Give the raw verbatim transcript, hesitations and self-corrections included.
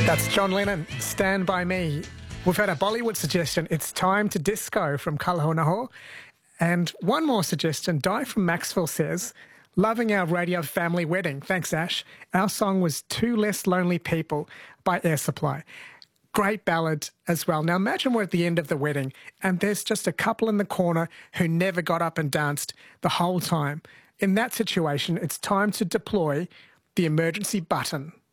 That's John Lennon, Stand By Me. We've had a Bollywood suggestion, It's Time to Disco from Kalho Naho. And one more suggestion, Di from Maxwell says, loving our radio family wedding. Thanks, Ash. Our song was Two Less Lonely People by Air Supply. Great ballad as well. Now imagine we're at the end of the wedding and there's just a couple in the corner who never got up and danced the whole time. In that situation, it's time to deploy the emergency button.